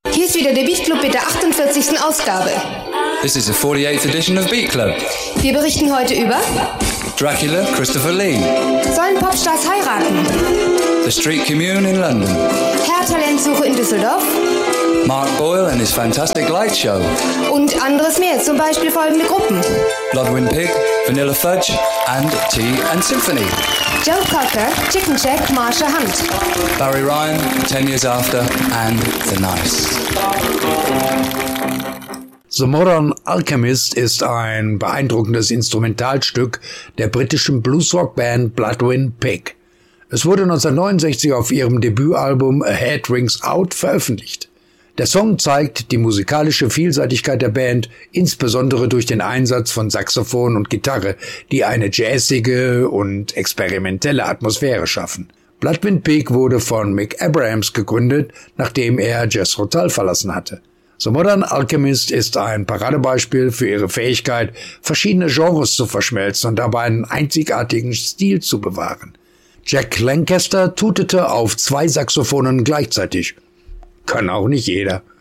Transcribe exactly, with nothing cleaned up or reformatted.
Hier ist wieder der Beat Club mit der achtundvierzigsten Ausgabe. This is the forty-eighth edition of Beat Club. Wir berichten heute über Dracula, Christopher Lee. Sollen Popstars heiraten? The Street Commune in London. Herr-Talentsuche in Düsseldorf. Mark Boyle and his fantastic light show. Und anderes mehr, zum Beispiel folgende Gruppen: Bloodwind Pig, Vanilla Fudge and Tea and Symphony. Joe Cocker, Chicken Check, Marsha Hunt. Barry Ryan, Ten Years After and The Nice. The Modern Alchemist ist ein beeindruckendes Instrumentalstück der britischen Bluesrock-Band Bloodwind Pig. Es wurde neunzehnhundertneunundsechzig auf ihrem Debütalbum A Head Rings Out veröffentlicht. Der Song zeigt die musikalische Vielseitigkeit der Band, insbesondere durch den Einsatz von Saxophon und Gitarre, die eine jazzige und experimentelle Atmosphäre schaffen. Bloodwind Pig wurde von Mick Abrahams gegründet, nachdem er Jethro Tull verlassen hatte. The Modern Alchemist ist ein Paradebeispiel für ihre Fähigkeit, verschiedene Genres zu verschmelzen und dabei einen einzigartigen Stil zu bewahren. Jack Lancaster tutete auf zwei Saxophonen gleichzeitig. Kann auch nicht jeder.